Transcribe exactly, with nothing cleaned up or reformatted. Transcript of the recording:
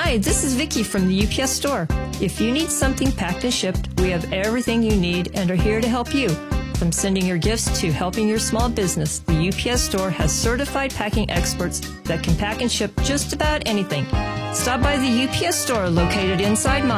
Hi, this is Vicki from the U P S store. If you need something packed and shipped, we have everything you need and are here to help you. From sending your gifts to helping your small business, the U P S store has certified packing experts that can pack and ship just about anything. Stop by the U P S store located inside